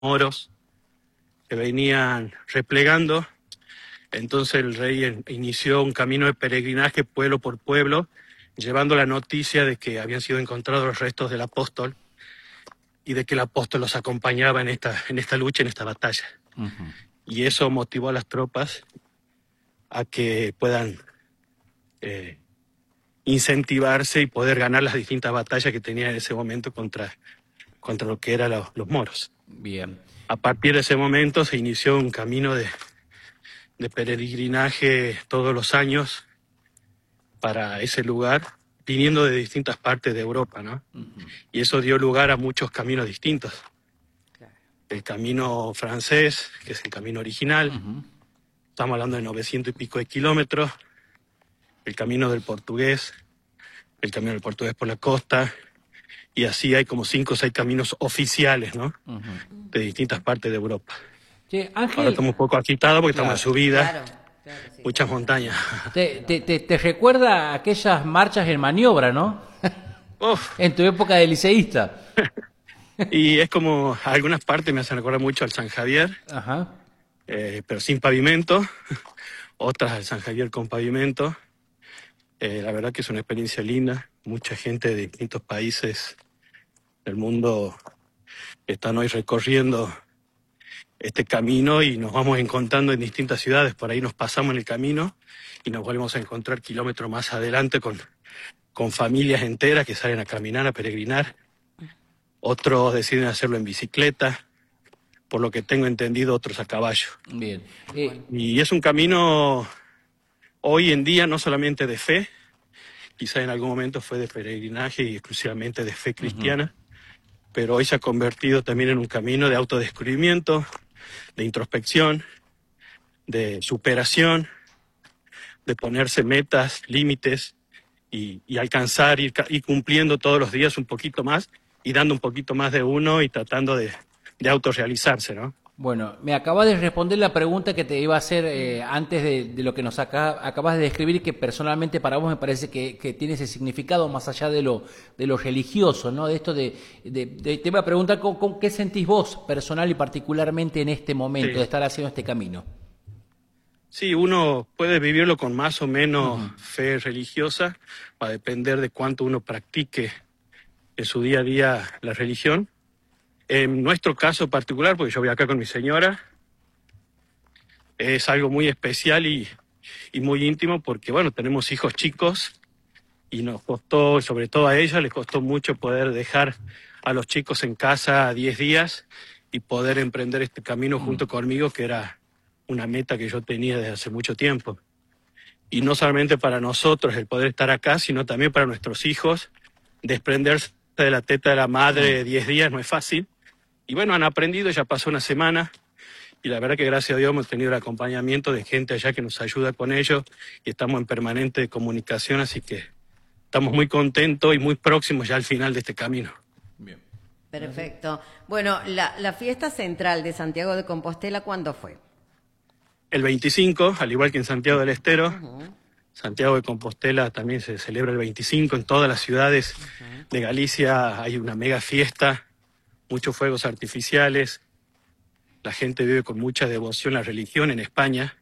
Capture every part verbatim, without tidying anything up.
moros que venían replegando. Entonces el rey en, inició un camino de peregrinaje pueblo por pueblo, llevando la noticia de que habían sido encontrados los restos del apóstol y de que el apóstol los acompañaba en esta, en esta lucha, en esta batalla. Uh-huh. Y eso motivó a las tropas a que puedan eh, incentivarse y poder ganar las distintas batallas que tenían en ese momento contra, contra lo que eran los, los moros. Bien. A partir de ese momento se inició un camino de, de peregrinaje todos los años para ese lugar, viniendo de distintas partes de Europa, ¿no? Uh-huh. Y eso dio lugar a muchos caminos distintos. Claro. El camino francés, que es el camino original, uh-huh. Estamos hablando de novecientos y pico de kilómetros. El camino del portugués, el camino del portugués por la costa, y así hay como cinco o seis caminos oficiales, ¿no? Uh-huh. De distintas partes de Europa. Sí, Ángel... Ahora estamos un poco agitados porque claro. estamos en subida, claro, claro, sí. Muchas montañas. Te, te, te, te recuerda aquellas marchas en maniobra, ¿no? Uf. En tu época de liceísta. Y es como, algunas partes me hacen recordar mucho al San Javier, Ajá. Eh, pero sin pavimento, otras al San Javier con pavimento. Eh, la verdad que es una experiencia linda. Mucha gente de distintos países del mundo están hoy recorriendo este camino y nos vamos encontrando en distintas ciudades. Por ahí nos pasamos en el camino y nos volvemos a encontrar kilómetros más adelante con, con familias enteras que salen a caminar, a peregrinar. Otros deciden hacerlo en bicicleta, por lo que tengo entendido, otros a caballo. Bien. Eh... Y es un camino hoy en día no solamente de fe, quizá en algún momento fue de peregrinaje y exclusivamente de fe cristiana, uh-huh. Pero hoy se ha convertido también en un camino de autodescubrimiento, de introspección, de superación, de ponerse metas, límites y, y alcanzar, ir, ir cumpliendo todos los días un poquito más y dando un poquito más de uno y tratando de, de autorrealizarse, ¿no? Bueno, me acabas de responder la pregunta que te iba a hacer eh, antes de, de lo que nos acá, acabas de describir, que personalmente para vos me parece que, que tiene ese significado más allá de lo, de lo religioso, ¿no? De esto de, de, de te iba a preguntar ¿con, con qué sentís vos personal y particularmente en este momento, sí, de estar haciendo este camino. Sí, uno puede vivirlo con más o menos uh-huh. fe religiosa, va a depender de cuánto uno practique en su día a día la religión. En nuestro caso particular, porque yo voy acá con mi señora, es algo muy especial y, y muy íntimo porque, bueno, tenemos hijos chicos y nos costó, sobre todo a ella, le costó mucho poder dejar a los chicos en casa diez días y poder emprender este camino mm. junto conmigo, que era una meta que yo tenía desde hace mucho tiempo. Y no solamente para nosotros el poder estar acá, sino también para nuestros hijos. Desprenderse de la teta de la madre diez días no es fácil. Y bueno, han aprendido, ya pasó una semana, y la verdad que gracias a Dios hemos tenido el acompañamiento de gente allá que nos ayuda con ellos, y estamos en permanente comunicación, así que estamos muy contentos y muy próximos ya al final de este camino. Bien. Perfecto. Bueno, la, la fiesta central de Santiago de Compostela, ¿cuándo fue? El veinticinco, al igual que en Santiago del Estero. Uh-huh. Santiago de Compostela también se celebra el veinticinco, en todas las ciudades uh-huh. de Galicia hay una mega fiesta, muchos fuegos artificiales, la gente vive con mucha devoción la religión en España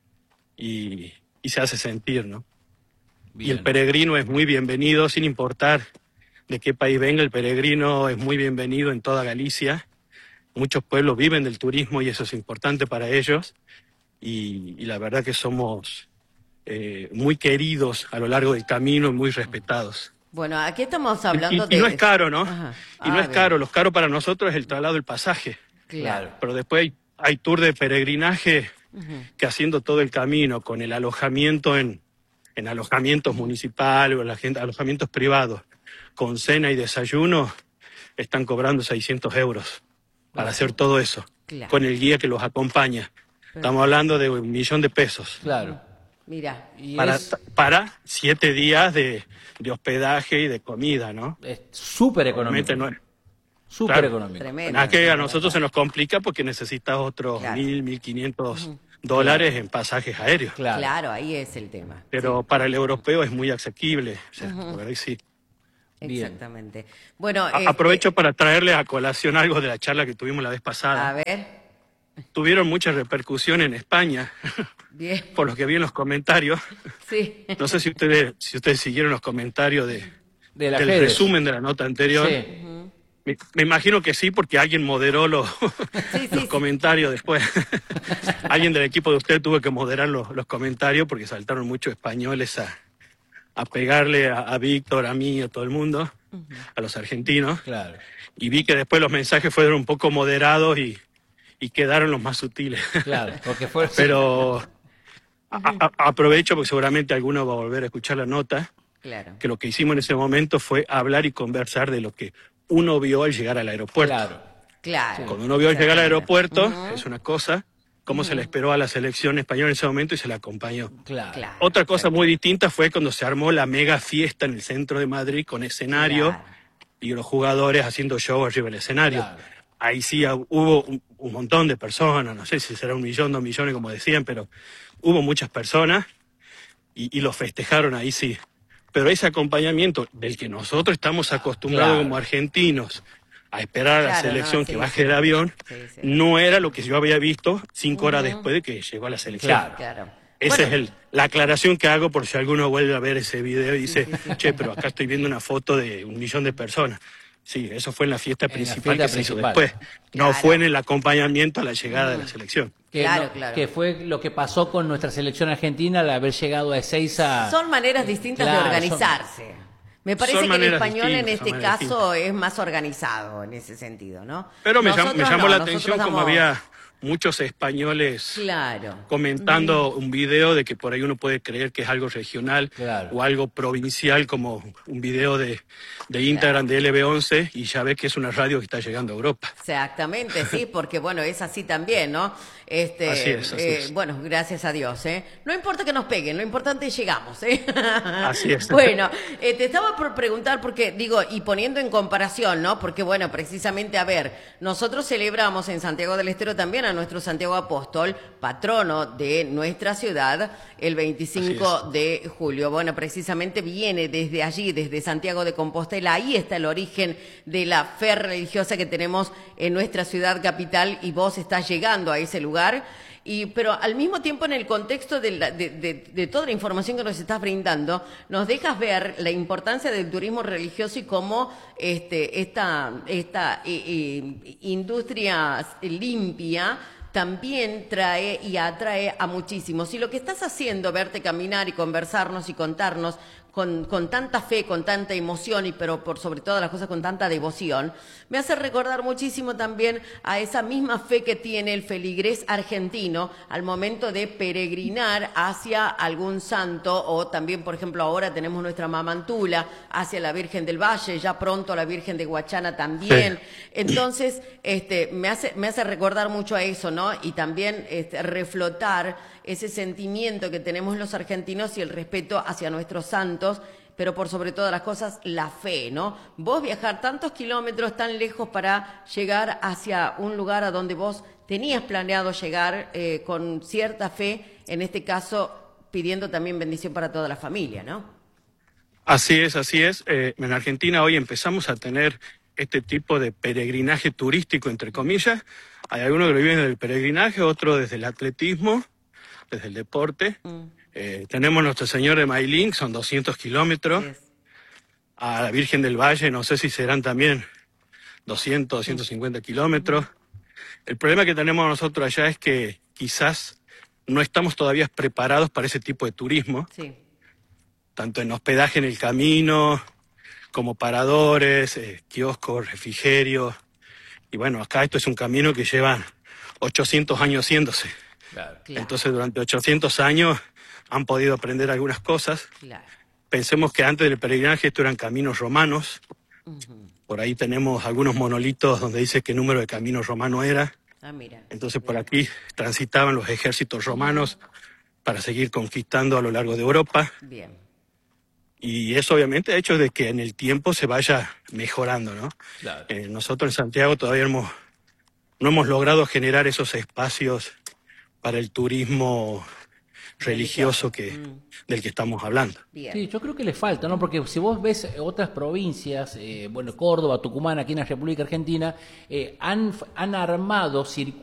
y, y se hace sentir, ¿no? Bien. Y el peregrino es muy bienvenido, sin importar de qué país venga, el peregrino es muy bienvenido en toda Galicia. Muchos pueblos viven del turismo y eso es importante para ellos y, y la verdad que somos eh, muy queridos a lo largo del camino y muy respetados. Bueno, aquí estamos hablando y, y, de... Y no es caro, ¿no? Ajá. Y no ah, es caro. Lo caro para nosotros es el traslado del pasaje. Claro. Pero después hay, hay tour de peregrinaje uh-huh. que haciendo todo el camino, con el alojamiento en, en alojamientos uh-huh. municipales o la gente, alojamientos privados, con cena y desayuno, están cobrando seiscientos euros para hacer todo eso, claro. con el guía que los acompaña. Pero... Estamos hablando de un millón de pesos. Claro. Mira, y para, es... para siete días de, de hospedaje y de comida, ¿no? Es súper económico. No es... Súper claro. económico. Tremendo. Nada que a nosotros se nos complica porque necesitas otros claro. mil, mil quinientos uh-huh. dólares claro. en pasajes aéreos. Claro. claro, ahí es el tema. Pero sí. para el europeo es muy asequible. O sea, uh-huh. la verdad que sí. Bien. Exactamente. Bueno, A- este, Aprovecho para traerle a colación algo de la charla que tuvimos la vez pasada. a ver, Tuvieron mucha repercusión en España, bien, por lo que vi en los comentarios. sí, No sé si ustedes, si ustedes siguieron los comentarios de, De las del redes. resumen de la nota anterior. Sí. Me, me imagino que sí, porque alguien moderó los, Sí, sí, los sí. comentarios después. Alguien del equipo de usted tuvo que moderar los, los comentarios porque saltaron muchos españoles a, a pegarle a, a Víctor, a mí, a todo el mundo, a los argentinos. Claro. Y vi que después los mensajes fueron un poco moderados y, y quedaron los más sutiles. Claro, porque fue... Pero a- a- aprovecho porque seguramente alguno va a volver a escuchar la nota, claro. que lo que hicimos en ese momento fue hablar y conversar de lo que uno vio al llegar al aeropuerto. Claro. Claro. Cuando uno vio al llegar al Exactamente. aeropuerto, es una cosa, cómo se le esperó a la selección española en ese momento y se la acompañó. Claro. Claro. Otra cosa muy distinta fue cuando se armó la mega fiesta en el centro de Madrid con escenario Claro. y los jugadores haciendo show arriba del escenario. Claro. Ahí sí ah, hubo un, un montón de personas, no sé si será un millón, dos millones como decían, pero hubo muchas personas y, y lo festejaron ahí sí. Pero ese acompañamiento del que nosotros estamos acostumbrados Claro. como argentinos a esperar a la Claro, selección no, que sí, baje sí. del avión, Sí, sí. no era lo que yo había visto cinco horas después de que llegó a la selección. Claro. Claro. Esa Bueno, es el, la aclaración que hago por si alguno vuelve a ver ese video y dice, che, pero acá estoy viendo una foto de un millón de personas. Sí, eso fue en la fiesta En la principal fiesta que se hizo principal. después. No Claro. fue en el acompañamiento a la llegada de la selección. Que, Claro, no- claro. que fue lo que pasó con nuestra selección argentina al haber llegado a Ezeiza. son maneras distintas Claro, de organizarse. Me parece son que el maneras español en distintas, este son maneras caso es más organizado en ese sentido, ¿no? Pero me, llam- Nosotros me llamó no, la nosotros atención como damos- había muchos españoles Claro. comentando un video de que por ahí uno puede creer que es algo regional Claro. o algo provincial, como un video de, de Instagram de L B once, y ya ves que es una radio que está llegando a Europa. Exactamente, sí, porque bueno, es así también, ¿no? Este, Así es, así eh, es. Bueno, gracias a Dios, ¿eh? No importa que nos peguen, lo importante es llegamos, ¿eh? Así es. Bueno, eh, te estaba por preguntar porque, digo, y poniendo en comparación, ¿no? Porque bueno, precisamente, a ver, nosotros celebramos en Santiago del Estero también a nuestro Santiago Apóstol, patrono de nuestra ciudad, el veinticinco de julio. Bueno, precisamente viene desde allí, desde Santiago de Compostela, ahí está el origen de la fe religiosa que tenemos en nuestra ciudad capital y vos estás llegando a ese lugar. Y, pero al mismo tiempo, en el contexto de, la- de- de- de toda la información que nos estás brindando, nos dejas ver la importancia del turismo religioso y cómo este, esta, esta eh, eh, industria limpia también trae y atrae a muchísimos. Y lo que estás haciendo, verte caminar y conversarnos y contarnos con, con tanta fe, con tanta emoción, y pero por sobre todas las cosas con tanta devoción, me hace recordar muchísimo también a esa misma fe que tiene el feligrés argentino al momento de peregrinar hacia algún santo, o también, por ejemplo, ahora tenemos nuestra mamantula hacia la Virgen del Valle, ya pronto la Virgen de Guachana también. Sí. Entonces, este, me hace, me hace recordar mucho a eso, ¿no? Y también este, reflotar ese sentimiento que tenemos los argentinos y el respeto hacia nuestros santos, pero por sobre todas las cosas, la fe, ¿no? Vos viajar tantos kilómetros tan lejos para llegar hacia un lugar a donde vos tenías planeado llegar eh, con cierta fe, en este caso pidiendo también bendición para toda la familia, ¿no? Así es, así es. Eh, en Argentina hoy empezamos a tener este tipo de peregrinaje turístico, entre comillas. Hay algunos que lo viven desde el peregrinaje, otros desde el atletismo, desde el deporte. Mm. Eh, tenemos Nuestro Señor de Mailín, son doscientos kilómetros. Es- A la Virgen del Valle, no sé si serán también doscientos, doscientos cincuenta kilómetros. El problema que tenemos nosotros allá es que quizás no estamos todavía preparados para ese tipo de turismo, sí. tanto en hospedaje en el camino, como paradores, eh, kioscos, refrigerios. Y bueno, acá esto es un camino que lleva ochocientos años haciéndose. Claro. Claro, Entonces, durante ochocientos años han podido aprender algunas cosas. claro. Pensemos que antes del peregrinaje esto eran caminos romanos. Por ahí tenemos algunos monolitos donde dice qué número de camino romano era. Ah, mira. Entonces por aquí transitaban los ejércitos romanos para seguir conquistando a lo largo de Europa. Bien. Y eso obviamente ha hecho de que en el tiempo se vaya mejorando, ¿no? Claro. Eh, nosotros en Santiago todavía hemos, no hemos logrado generar esos espacios para el turismo religioso que, Mm. del que estamos hablando. Bien. Sí, yo creo que le falta, ¿no? Porque si vos ves otras provincias, eh, bueno, Córdoba, Tucumán, aquí en la República Argentina, eh, han, han armado circuitos